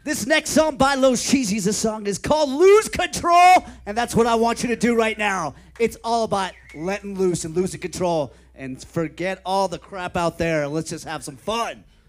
This next song by Los Cheesies, the song is called Lose Control, and that's what I want you to do right now. It's all about letting loose and losing control and forget all the crap out there. Let's just have some fun.